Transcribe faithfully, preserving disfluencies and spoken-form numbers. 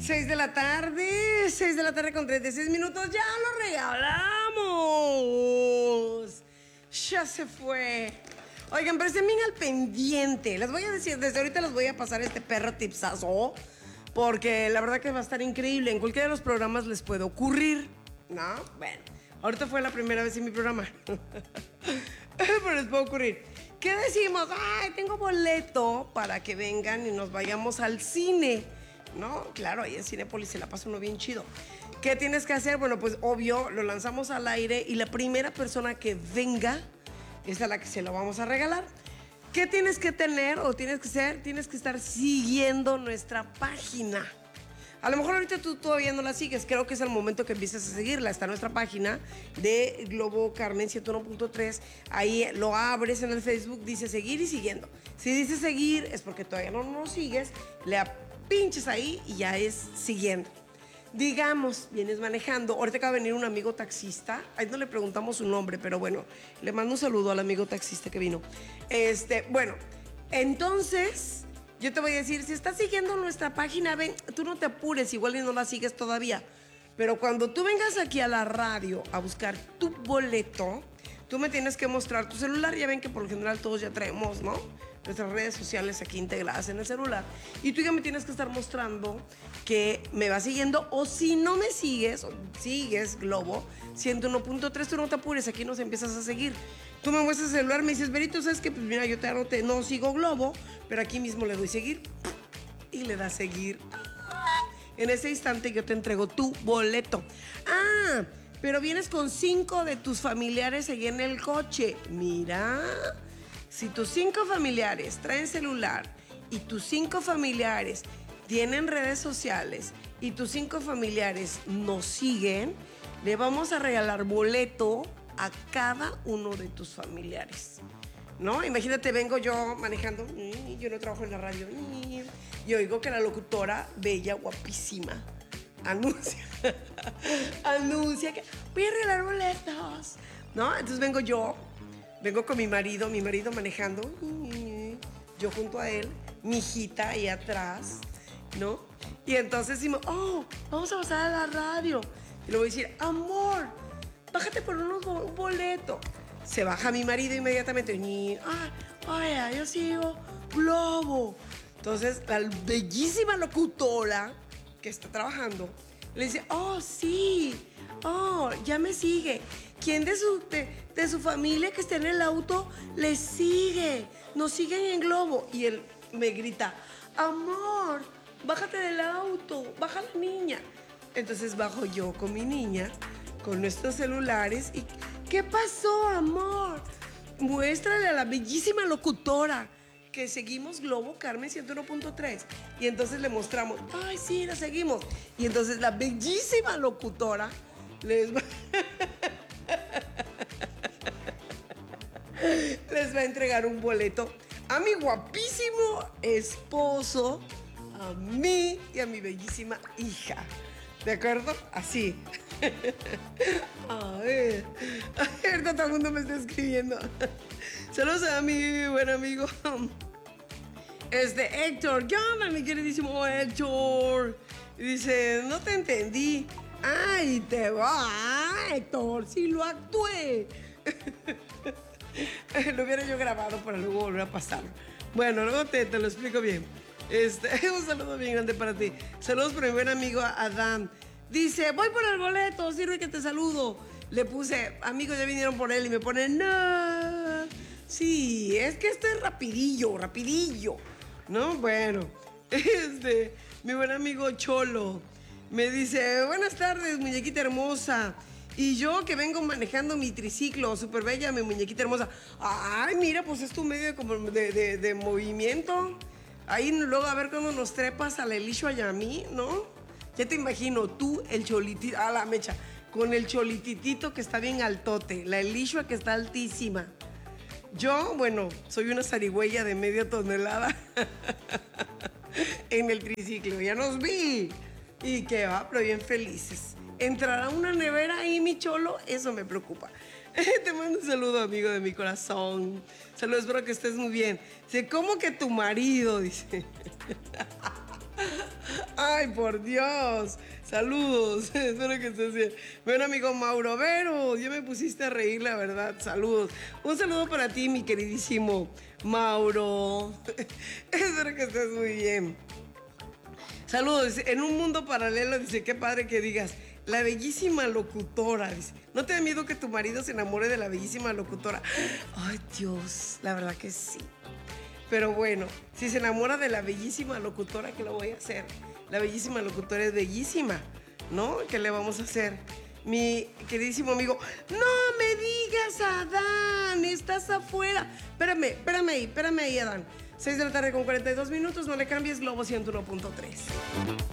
seis de la tarde, seis de la tarde con treinta y seis minutos, ya lo regalamos. Ya se fue. Oigan, pero estén bien al pendiente. Les voy a decir, desde ahorita les voy a pasar este perro tipsazo, porque la verdad que va a estar increíble. En cualquiera de los programas les puede ocurrir, ¿no? Bueno, ahorita fue la primera vez en mi programa. Pero les puede ocurrir. ¿Qué decimos? Ay, tengo boleto para que vengan y nos vayamos al cine, ¿no? Claro, ahí en Cinépolis se la pasa uno bien chido. ¿Qué tienes que hacer? Bueno, pues obvio, lo lanzamos al aire y la primera persona que venga es a la que se lo vamos a regalar. ¿Qué tienes que tener o tienes que ser? Tienes que estar siguiendo nuestra página. A lo mejor ahorita tú todavía no la sigues, creo que es el momento que empieces a seguirla. Está en nuestra página de Globo Carmen ciento uno punto tres. Ahí lo abres en el Facebook, dice seguir y siguiendo. Si dice seguir es porque todavía no nos sigues, le pinches ahí y ya es siguiendo. Digamos, vienes manejando, ahorita acaba de venir un amigo taxista, ahí no le preguntamos su nombre, pero bueno, le mando un saludo al amigo taxista que vino. Este, bueno, entonces yo te voy a decir, si estás siguiendo nuestra página, ven, tú no te apures, igual y no la sigues todavía, pero cuando tú vengas aquí a la radio a buscar tu boleto, tú me tienes que mostrar tu celular. Ya ven que por lo general todos ya traemos, ¿no?, nuestras redes sociales aquí integradas en el celular. Y tú ya me tienes que estar mostrando que me vas siguiendo. O si no me sigues, o sigues Globo ciento uno punto tres, tú no te apures, aquí nos empiezas a seguir. Tú me muestras el celular, me dices, Berito, ¿sabes qué? Pues mira, yo te anoté, no sigo Globo, pero aquí mismo le doy seguir. Y le das seguir. En ese instante yo te entrego tu boleto. Ah, pero vienes con cinco de tus familiares ahí en el coche. Mira, si tus cinco familiares traen celular y tus cinco familiares tienen redes sociales y tus cinco familiares nos siguen, le vamos a regalar boleto a cada uno de tus familiares, ¿no? Imagínate, vengo yo manejando, yo no trabajo en la radio, y oigo que la locutora, bella, guapísima, anuncia, anuncia que voy a regalar boletos, ¿no? Entonces vengo yo, vengo con mi marido, mi marido manejando, yo junto a él, mi hijita ahí atrás, ¿no? Y entonces decimos, oh, vamos a pasar a la radio. Y le voy a decir, amor, bájate por unos bo- un boleto. Se baja mi marido inmediatamente. Y, ah, oye, yo sigo Globo. Entonces, la bellísima locutora que está trabajando le dice, oh, sí, oh, ya me sigue. ¿Quién de su, de, de su familia que esté en el auto le sigue? Nos siguen en Globo. Y él me grita, amor, bájate del auto, baja la niña. Entonces bajo yo con mi niña, con nuestros celulares y, ¿qué pasó, amor? Muéstrale a la bellísima locutora que seguimos Globo Carmen ciento uno punto tres. Y entonces le mostramos, ay, sí, la seguimos. Y entonces la bellísima locutora les va, les va a entregar un boleto a mi guapísimo esposo, a mí y a mi bellísima hija. ¿De acuerdo? Así. A ver. Ahorita todo el mundo me está escribiendo. Saludos a mi buen amigo, este Héctor. ¿Qué onda, mi queridísimo Héctor? Y dice, no te entendí. Ay, te va, Héctor. Sí lo actué. Lo hubiera yo grabado para luego volver a pasarlo. Bueno, luego te, te lo explico bien. Este, un saludo bien grande para ti. Saludos para mi buen amigo Adán. Dice, voy por el boleto, sirve que te saludo. Le puse, amigos, ya vinieron por él. Y me pone, no. Sí, es que esto es rapidillo, rapidillo, ¿no? Bueno, este, mi buen amigo Cholo me dice, buenas tardes, muñequita hermosa. Y yo que vengo manejando mi triciclo, súper bella, mi muñequita hermosa. Ay, mira, pues es tu medio de, como de, de, de movimiento. Ahí luego a ver cuando nos trepas a la Elisha y a mí, ¿no? Ya te imagino, tú, el cholitito, a la mecha, con el cholititito que está bien altote, la Elisha que está altísima. Yo, bueno, soy una zarigüeya de media tonelada en el triciclo, ya nos vi. Y que va, pero bien felices. ¿Entrará una nevera ahí, mi cholo? Eso me preocupa. Te mando un saludo, amigo de mi corazón. Saludos, espero que estés muy bien. Dice, ¿cómo que tu marido? Dice. Ay, Ay, por Dios. Saludos. Espero que estés bien. Buen amigo Mauro Vero, ya me pusiste a reír, la verdad. Saludos. Un saludo para ti, mi queridísimo Mauro. Espero que estés muy bien. Saludos. En un mundo paralelo, dice, qué padre que digas, la bellísima locutora. Dice, ¿no te da miedo que tu marido se enamore de la bellísima locutora? Ay, Dios, la verdad que sí. Pero bueno, si se enamora de la bellísima locutora, ¿qué lo voy a hacer? La bellísima locutora es bellísima, ¿no? ¿Qué le vamos a hacer? Mi queridísimo amigo, no me digas, Adán, estás afuera. Espérame, espérame ahí, espérame ahí, Adán. seis de la tarde con cuarenta y dos minutos, no le cambies, Globo ciento uno punto tres.